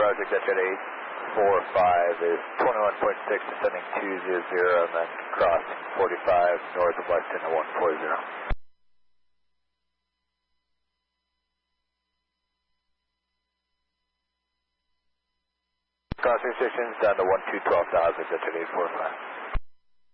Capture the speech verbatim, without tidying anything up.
Tower six at eight four five is twenty-one point six, descending two zero zero, and then crossing forty-five north of Weston at one four zero. Crossing stations down to one two twelve thousand, at eight four five.